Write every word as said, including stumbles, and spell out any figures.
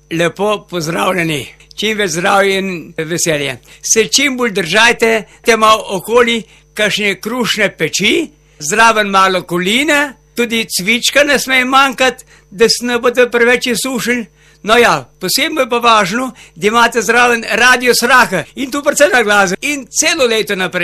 lepo pozdravljeni. Čim več zdravja in veselje. Se čim bolj držajte, te malo okoli kakšne krušne peči, zraven malo koline, tudi cvička ne sme manjkati, da se ne bodo preveč sušili. No ja, posebno je pa važno, da imate zraven radio Sraha in tu predvsem na glas in celo leto naprej.